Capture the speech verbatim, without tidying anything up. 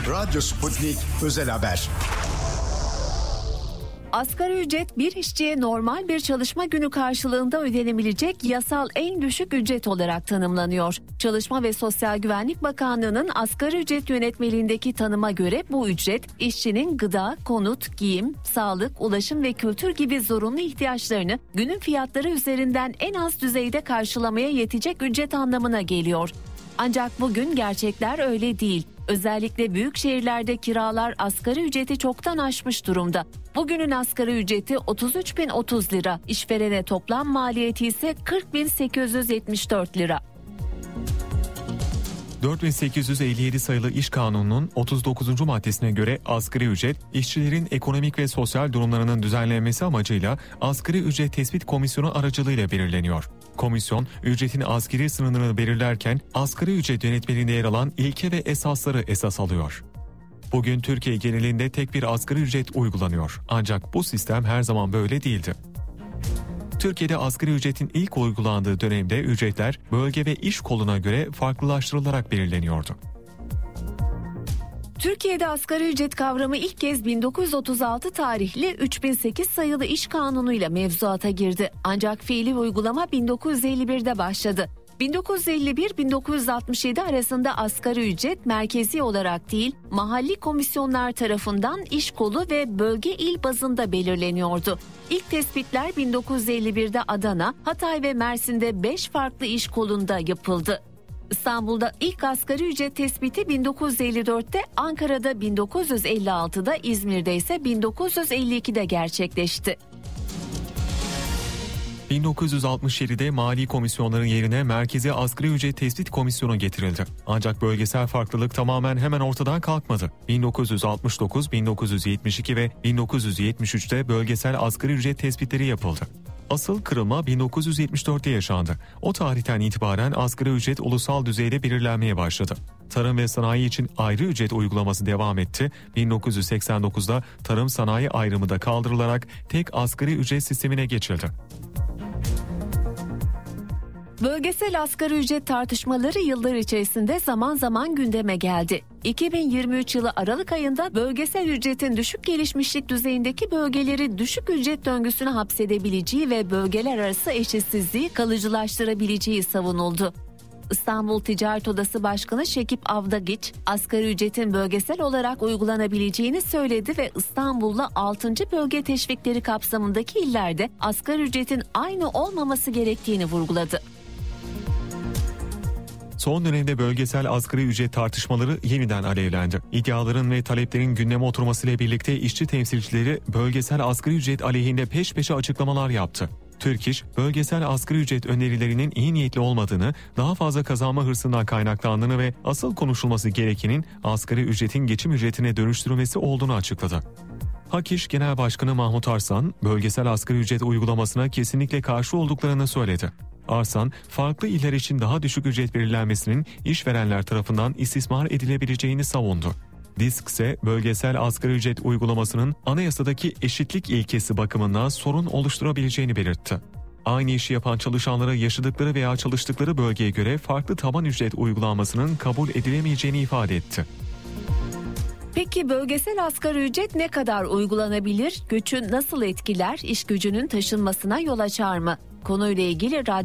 Radyo Sputnik Özel Haber. Asgari ücret bir işçiye normal bir çalışma günü karşılığında ödenebilecek yasal en düşük ücret olarak tanımlanıyor. Çalışma ve Sosyal Güvenlik Bakanlığı'nın asgari ücret yönetmeliğindeki tanıma göre bu ücret işçinin gıda, konut, giyim, sağlık, ulaşım ve kültür gibi zorunlu ihtiyaçlarını günün fiyatları üzerinden en az düzeyde karşılamaya yetecek ücret anlamına geliyor. Ancak bugün gerçekler öyle değil. Özellikle büyük şehirlerde kiralar asgari ücreti çoktan aşmış durumda. Bugünün asgari ücreti otuz üç bin otuz lira, işverene toplam maliyeti ise kırk bin sekiz yüz yetmiş dört lira. dört bin sekiz yüz elli yedi sayılı İş Kanunu'nun otuz dokuzuncu maddesine göre asgari ücret, işçilerin ekonomik ve sosyal durumlarının düzenlenmesi amacıyla Asgari Ücret Tespit Komisyonu aracılığıyla belirleniyor. Komisyon, ücretin asgari sınırını belirlerken asgari ücret yönetmeliğinde yer alan ilke ve esasları esas alıyor. Bugün Türkiye genelinde tek bir asgari ücret uygulanıyor. Ancak bu sistem her zaman böyle değildi. Türkiye'de asgari ücretin ilk uygulandığı dönemde ücretler bölge ve iş koluna göre farklılaştırılarak belirleniyordu. Türkiye'de asgari ücret kavramı ilk kez bin dokuz yüz otuz altı tarihli üç bin sekiz sayılı İş Kanunu ile mevzuata girdi. Ancak fiili uygulama bin dokuz yüz elli birde başladı. bin dokuz yüz elli bir - bin dokuz yüz altmış yedi arasında asgari ücret merkezi olarak değil, mahalli komisyonlar tarafından iş kolu ve bölge il bazında belirleniyordu. İlk tespitler bin dokuz yüz elli birde Adana, Hatay ve Mersin'de beş farklı iş kolunda yapıldı. İstanbul'da ilk asgari ücret tespiti bin dokuz yüz elli dörtte, Ankara'da bin dokuz yüz elli altıda, İzmir'de ise bin dokuz yüz elli ikide gerçekleşti. bin dokuz yüz altmış yedide mali komisyonların yerine Merkezi Asgari Ücret Tespit Komisyonu getirildi. Ancak bölgesel farklılık tamamen hemen ortadan kalkmadı. bin dokuz yüz altmış dokuz, bin dokuz yüz yetmiş iki ve bin dokuz yüz yetmiş üçte bölgesel asgari ücret tespitleri yapıldı. Asıl kırılma bin dokuz yüz yetmiş dörtte yaşandı. O tarihten itibaren asgari ücret ulusal düzeyde belirlenmeye başladı. Tarım ve sanayi için ayrı ücret uygulaması devam etti. bin dokuz yüz seksen dokuzda tarım sanayi ayrımı da kaldırılarak tek asgari ücret sistemine geçildi. Bölgesel asgari ücret tartışmaları yıllar içerisinde zaman zaman gündeme geldi. iki bin yirmi üç yılı Aralık ayında bölgesel ücretin düşük gelişmişlik düzeyindeki bölgeleri düşük ücret döngüsüne hapsedebileceği ve bölgeler arası eşitsizliği kalıcılaştırabileceği savunuldu. İstanbul Ticaret Odası Başkanı Şekip Avdagiç, asgari ücretin bölgesel olarak uygulanabileceğini söyledi ve İstanbul'la altıncı bölge teşvikleri kapsamındaki illerde asgari ücretin aynı olmaması gerektiğini vurguladı. Son dönemde bölgesel asgari ücret tartışmaları yeniden alevlendi. İddiaların ve taleplerin gündeme oturmasıyla birlikte işçi temsilcileri bölgesel asgari ücret aleyhinde peş peşe açıklamalar yaptı. Türk İş, bölgesel asgari ücret önerilerinin iyi niyetli olmadığını, daha fazla kazanma hırsından kaynaklandığını ve asıl konuşulması gerekenin asgari ücretin geçim ücretine dönüştürülmesi olduğunu açıkladı. Hak İş Genel Başkanı Mahmut Arslan, bölgesel asgari ücret uygulamasına kesinlikle karşı olduklarını söyledi. Arslan, farklı iller için daha düşük ücret belirlenmesinin işverenler tarafından istismar edilebileceğini savundu. DİSK ise bölgesel asgari ücret uygulamasının anayasadaki eşitlik ilkesi bakımından sorun oluşturabileceğini belirtti. Aynı işi yapan çalışanlara yaşadıkları veya çalıştıkları bölgeye göre farklı taban ücret uygulanmasının kabul edilemeyeceğini ifade etti. Peki bölgesel asgari ücret ne kadar uygulanabilir? Göçü nasıl etkiler? İş gücünün taşınmasına yol açar mı? Konuyla ilgili radyo